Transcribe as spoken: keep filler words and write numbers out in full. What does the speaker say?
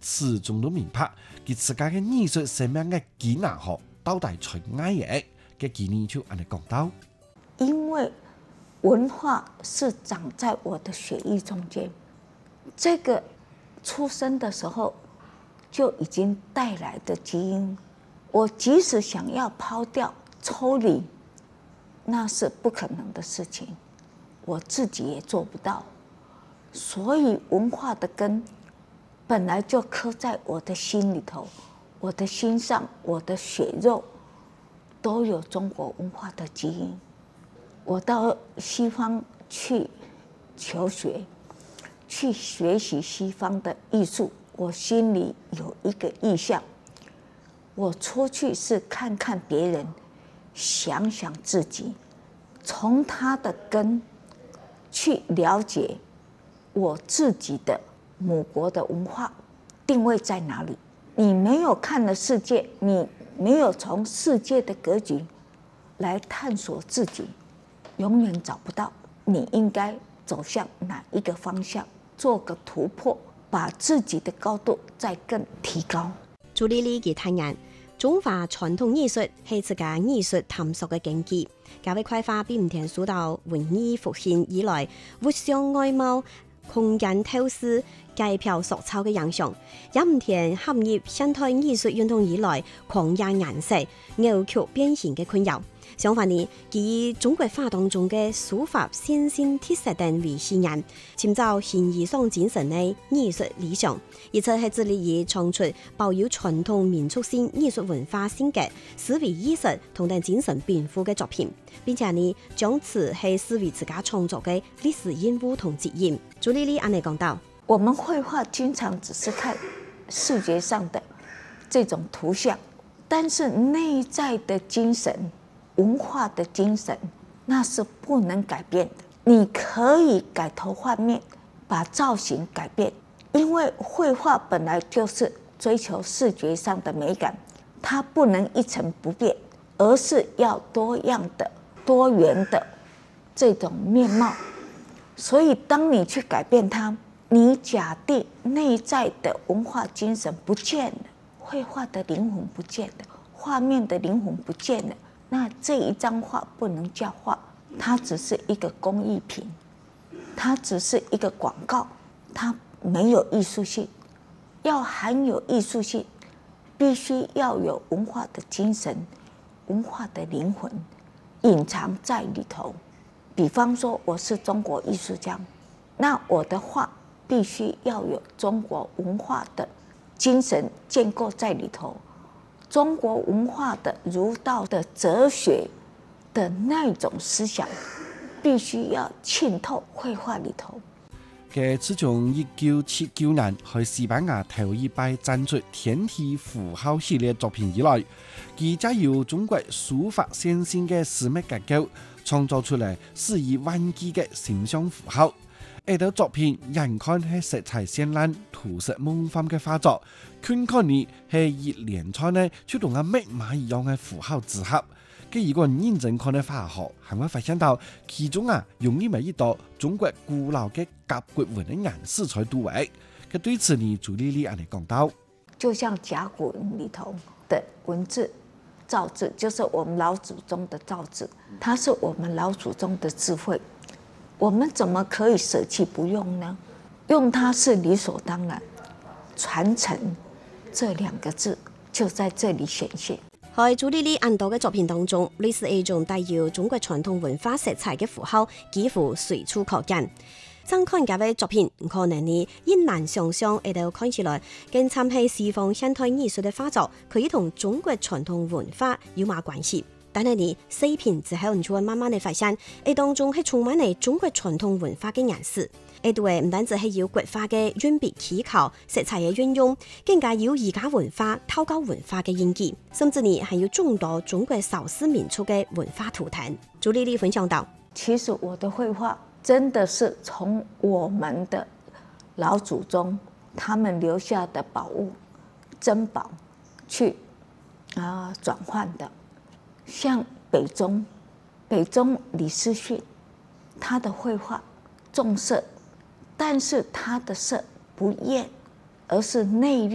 始終都明白佢自家嘅藝術生命嘅艱難學到底在哪嘢嘅經驗就安尼講到。 因為文化是長在我的血液中間，這個出生的時候就已經帶來的基因，我即使想要拋掉抽離，那是不可能的事情，我自己也做不到。所以文化的根本來就刻在我的心裏頭，我的心上，我的血肉都有中國文化的基因。我到西方去求學，去學習西方的藝術，我心裡有一個意向，我出去是看看別人，想想自己，從他的根去了解我自己的母國的文化定位在哪裡。你沒有看了世界，你沒有從世界的格局來探索自己，永遠找不到你應該走向哪一個方向，做個突破，把自己的高度再更提高。 朱莉莉佢坦言，中華傳統藝術係自家藝術探索嘅根基，教會開發並唔聽受到文藝復興以來物象外貌、空間透視、街票塑造嘅影響，也唔聽陷入現代藝術運動以來狂野顏色、扭曲變形嘅困擾。相反呢，以中國畫當中嘅書法、線性鐵石等為信仰，尋找形而上精神嘅藝術理想，而且係致力於創出保有傳統民族性藝術文化性格、思維藝術同等精神繽紛嘅作品，並且呢將此係視為自家創作嘅歷史任務同責任。朱莉莉安尼講到： 我們繪畫經常只是看視覺上的這種圖像，但是內在的精神、文化的精神，那是不能改變的。你可以改頭換面，把造型改變，因為繪畫本來就是追求視覺上的美感，它不能一成不變，而是要多樣的、多元的這種面貌。所以當你去改變它，你假定內在的文化精神不見了，繪畫的靈魂不見了，畫面的靈魂不見了，那這一張畫不能叫畫，它只是一個工藝品，它只是一個廣告，它沒有藝術性。要含有藝術性，必須要有文化的精神、文化的靈魂隱藏在裡頭。比方說我是中國藝術家，那我的畫必須要有中國文化的精神建構在裡頭，中國文化的儒道的哲學的那種思想必須要浸透繪畫裡頭。 佢自從一九七九年喺西班牙頭一擺展出天體符號系列作品以來，佢就由中國書法先進嘅絲墨結構創造出嚟數以萬計嘅形象符號。呢套作品人看係色彩鮮豔、塗色夢幻嘅畫作，看看你係一連串呢就同阿密碼一樣嘅符號組合。佢如果認真看嘅畫學，係會發現到其中啊用呢咪一道中國古老嘅甲骨文嘅顏色彩度為。佢對此呢，朱莉莉安尼講到： 就像甲骨文裡頭的文字造字，就是我們老祖宗的造字，它是我們老祖宗的智慧。我們怎麼可以捨棄不用呢？用它是理所當然，傳承這兩個字就在這裡顯現。 喺朱莉莉安導嘅作品當中，類似一種帶有中國傳統文化色彩嘅符號，幾乎隨處可見。乍看佢嘅作品，可能你亦難想象，一度看起來跟參係西方現代藝術嘅畫作，可以同中國傳統文化有乜關係？但係你細品之後，你就會慢慢地發現，誒當中係充滿嚟中國傳統文化嘅顏色。誒對，唔單止係有國畫嘅運筆技巧、色彩嘅運用，更加有儒家文化、道教文化嘅印記，甚至呢還有眾多中國少數民族嘅文化圖騰。朱莉莉分享到， 其實我的繪畫真的是從我們的老祖宗他們留下的寶物、珍寶去啊轉換的。像北宗，北宗李思訓，他的繪畫重色，但是他的色不豔，而是內斂。